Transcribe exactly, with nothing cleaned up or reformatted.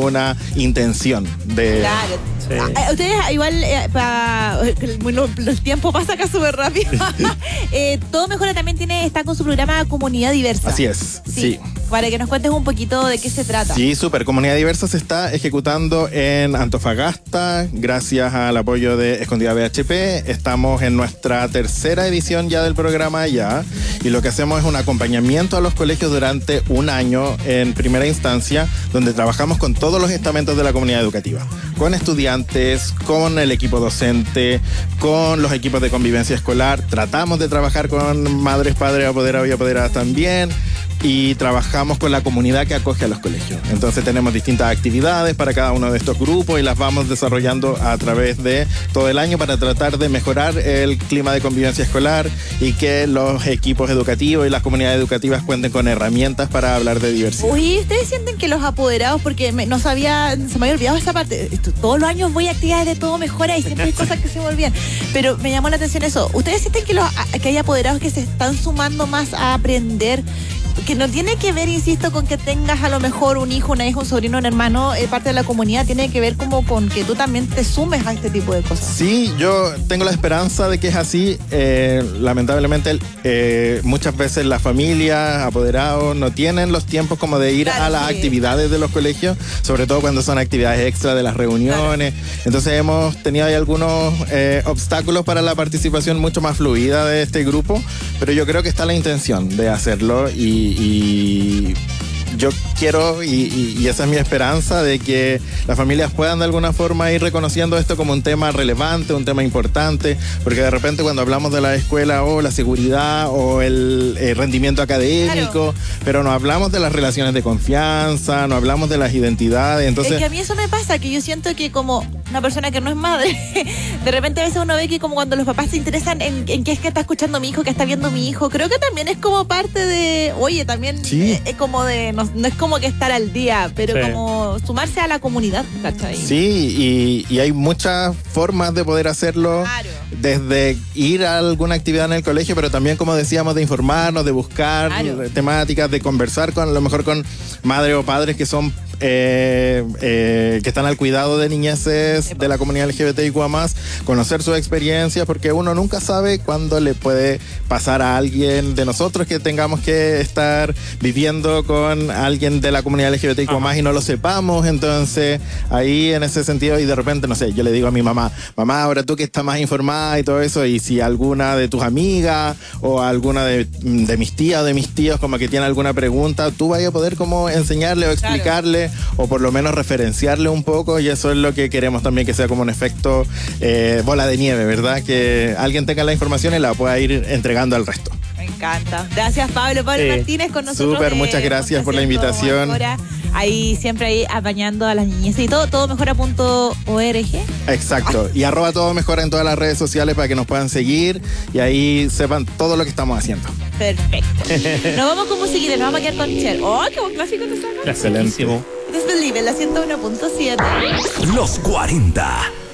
una intención de... Claro. Sí. Ah, ustedes igual, eh, pa, bueno, el tiempo pasa acá súper rápido. eh, Todo Mejora también tiene, está con su programa Comunidad Diversa. Así es, sí. sí. Para que nos cuentes un poquito de qué se trata. Sí, súper. Comunidad Diversa se está ejecutando en Antofagasta, gracias al apoyo de Escondida B H P. Estamos en nuestra tercera edición ya del programa ya, y lo que hacemos es un acompañamiento a los colegios durante un año en primera instancia, donde trabajamos con todos los estamentos de la comunidad educativa, con estudiantes, con el equipo docente, con los equipos de convivencia escolar. Tratamos de trabajar con madres, padres, apoderados y apoderadas también, y trabajamos con la comunidad que acoge a los colegios. Entonces tenemos distintas actividades para cada uno de estos grupos y las vamos desarrollando a través de todo el año para tratar de mejorar el clima de convivencia escolar y que los equipos educativos y las comunidades educativas cuenten con herramientas para hablar de diversidad. Uy, ¿ustedes sienten que los apoderados, porque me, no sabía, se me había olvidado esa parte, esto, todos los años voy a actividades de Todo Mejora y siempre hay cosas que se me olvidan, pero me llamó la atención eso, ¿ustedes sienten que, los, que hay apoderados que se están sumando más a aprender? Que no tiene que ver, insisto, con que tengas a lo mejor un hijo, una hija, un sobrino, un hermano, eh, parte de la comunidad, tiene que ver como con que tú también te sumes a este tipo de cosas. Sí, yo tengo la esperanza de que es así. Eh, lamentablemente, eh, muchas veces las familias, apoderados, no tienen los tiempos como de ir claro, a las sí. actividades de los colegios, sobre todo cuando son actividades extra de las reuniones. Claro. Entonces hemos tenido ahí algunos eh, obstáculos para la participación mucho más fluida de este grupo, pero yo creo que está la intención de hacerlo y Y yo quiero, y, y, y esa es mi esperanza, de que las familias puedan de alguna forma ir reconociendo esto como un tema relevante, un tema importante, porque de repente cuando hablamos de la escuela, o oh, la seguridad, o el, el rendimiento académico, claro. pero no hablamos de las relaciones de confianza, no hablamos de las identidades. Entonces, es que a mí eso me pasa, que yo siento que como una persona que no es madre, de repente a veces uno ve que como cuando los papás se interesan en, en qué es que está escuchando mi hijo, qué está viendo mi hijo, creo que también es como parte de, oye, también sí. es, es como de, no, no es como que estar al día, pero sí. como sumarse a la comunidad, ¿cachai? Sí, y, y hay muchas formas de poder hacerlo, claro. desde ir a alguna actividad en el colegio, pero también, como decíamos, de informarnos, de buscar claro. temáticas, de conversar con, a lo mejor con madres o padres que son Eh, eh, que están al cuidado de niñeces de la comunidad L G B T I Q A más, conocer sus experiencias, porque uno nunca sabe cuándo le puede pasar a alguien de nosotros que tengamos que estar viviendo con alguien de la comunidad L G B T I Q A más y no lo sepamos. Entonces ahí en ese sentido, y de repente, no sé, yo le digo a mi mamá, mamá, ahora tú que estás más informada y todo eso, y si alguna de tus amigas o alguna de, de mis tías o de mis tíos como que tiene alguna pregunta, tú vayas a poder como enseñarle o explicarle, claro. o por lo menos referenciarle un poco, y eso es lo que queremos también, que sea como un efecto eh, bola de nieve, ¿verdad? Que alguien tenga la información y la pueda ir entregando al resto. Me encanta. Gracias, Pablo. Pablo sí. Martínez con nosotros. Súper, muchas gracias por la invitación. Mejora, ahí siempre ahí apañando a las niñeces y todo, todo mejora punto org. Exacto. Y arroba Todo Mejora en todas las redes sociales para que nos puedan seguir y ahí sepan todo lo que estamos haciendo. Perfecto. Nos vamos con musiquita, nos vamos a quedar con Cher. ¡Oh, qué buen clásico te sacas! Excelentísimo. This Believe en la ciento uno punto siete. Los cuarenta.